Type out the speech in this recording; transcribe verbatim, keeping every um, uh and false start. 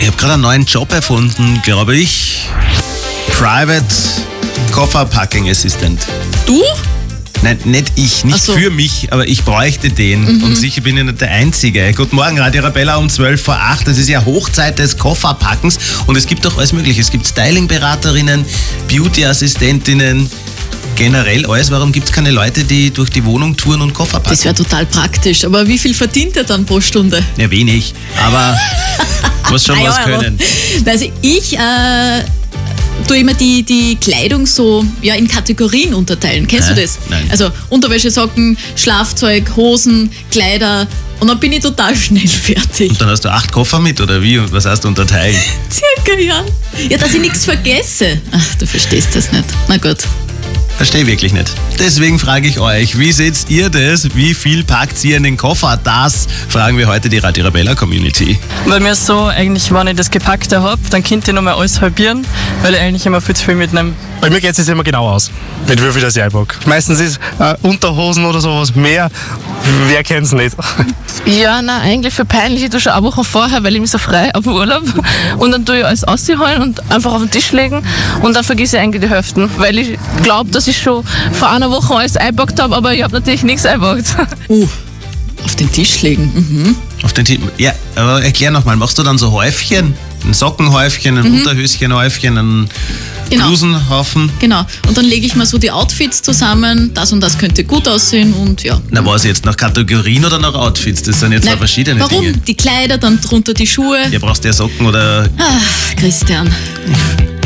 Ich habe gerade einen neuen Job erfunden, glaube ich. Private Kofferpacking Assistant. Du? Nein, nicht ich, nicht Ach so. für mich, aber ich bräuchte den. Mhm. Und sicher bin ich nicht der Einzige. Guten Morgen, Radio Arabella um zwölf vor acht. Das ist ja Hochzeit des Kofferpackens. Und es gibt doch alles Mögliche. Es gibt Styling-Beraterinnen, Beauty-Assistentinnen, generell alles. Warum gibt es keine Leute, die durch die Wohnung touren und Koffer packen? Das wäre total praktisch. Aber wie viel verdient er dann pro Stunde? Ja, wenig. Aber muss schon was können. Also ich äh, tue immer die, die Kleidung so ja, in Kategorien unterteilen. Kennst Hä? du das? Nein. Also Unterwäsche, Socken, Schlafzeug, Hosen, Kleider. Und dann bin ich total schnell fertig. Und dann hast du acht Koffer mit, oder wie? Und was hast du unterteilt? Circa, ja. Ja, dass ich nichts vergesse. Ach, du verstehst das nicht. Na gut. Verstehe ich wirklich nicht. Deswegen frage ich euch, wie seht ihr das? Wie viel packt ihr in den Koffer? Das fragen wir heute die Radio Arabella Community. Bei mir ist so, eigentlich, wenn ich das Gepackte habe, dann könnte ich nochmal alles halbieren, weil ich eigentlich immer viel zu viel mitnehme. Bei mir geht es immer genau aus, mit wie viel das ich einpacke. Meistens ist äh, Unterhosen oder sowas mehr, wer kennt es nicht. Ja, nein, eigentlich für peinlich. Ich tue schon eine Woche vorher, weil ich mich so frei auf dem Urlaub. Und dann tue ich alles ausholen und einfach auf den Tisch legen. Und dann vergesse ich eigentlich die Hälften, weil ich glaube, dass ich schon vor einer Woche alles eingepackt habe, aber ich habe natürlich nichts eingepackt. Uh, auf den Tisch legen. Mhm. Auf den Tisch. Ja, aber erklär nochmal, machst du dann so Häufchen? Ein Sockenhäufchen, ein mhm. Unterhöschenhäufchen, ein Genau. Blusenhaufen? Genau. Und dann lege ich mal so die Outfits zusammen. Das und das könnte gut aussehen und ja. Na, war es jetzt nach Kategorien oder nach Outfits? Das sind jetzt zwei Nein, verschiedene warum? Dinge. Die Kleider, dann drunter die Schuhe. Ja, brauchst du ja Socken oder... Ach, Christian.